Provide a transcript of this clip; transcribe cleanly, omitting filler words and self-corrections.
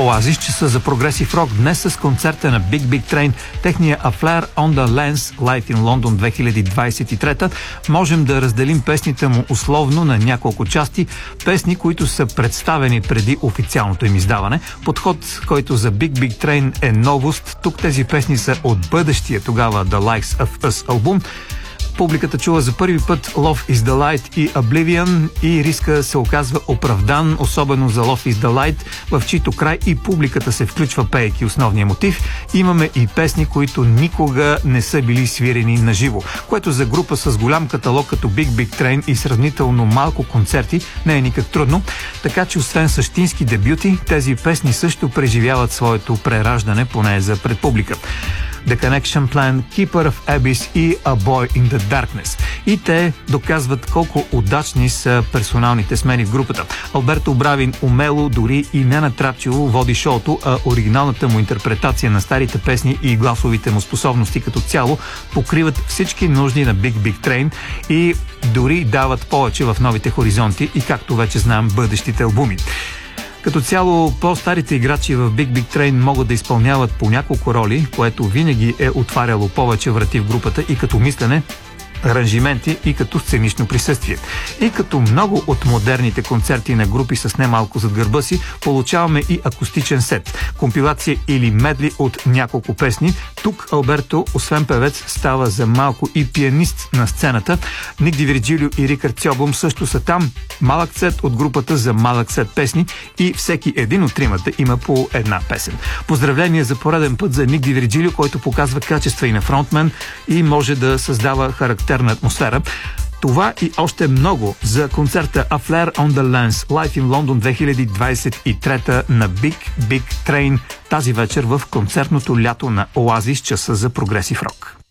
Оазис, часа за прогресив рок, днес с концерта на Big Big Train, техния A Flare on the Lens Live in London 2023. Можем да разделим песните му условно на няколко части, песни, които са представени преди официалното им издаване. Подход, който за Big Big Train е новост. Тук тези песни са от бъдещия тогава The Likes of Us албум. Публиката чува за първи път Love is the Light и Oblivion и риска се оказва оправдан, особено за Love is the Light, в чийто край и публиката се включва, пеейки основния мотив. Имаме и песни, които никога не са били свирени на живо, което за група с голям каталог като Big Big Train и сравнително малко концерти не е никак трудно, така че освен същински дебюти, тези песни също преживяват своето прераждане, поне за пред публика. The Connection Plan, Keeper of Abyss и A Boy in the Darkness. И те доказват колко удачни са персоналните смени в групата. Алберто Бравин умело, дори и ненатрапчиво води шоуто, а оригиналната му интерпретация на старите песни и гласовите му способности като цяло покриват всички нужди на Big Big Train и дори дават повече в новите хоризонти и, както вече знаем, бъдещите албуми. Като цяло, по-старите играчи в Big Big Train могат да изпълняват по няколко роли, което винаги е отваряло повече врати в групата и като мислене, аранжименти и като сценично присъствие. И като много от модерните концерти на групи с немалко зад гърба си, получаваме и акустичен сет, компилация или медли от няколко песни. Тук Алберто, освен певец, става за малко и пианист на сцената. Ник Ди Вирджилио и Рикард Сьобом също са там. Малък сет от групата за малък сет песни и всеки един от тримата има по една песен. Поздравления за пореден път за Ник Ди Вирджилио, който показва качества и на фронтмен и може да създава характерна атмосфера. Това и още много за концерта A Flare on the Lens Live in London 2023 на Big Big Train тази вечер в концертното лято на Оазис, часа за прогресив рок.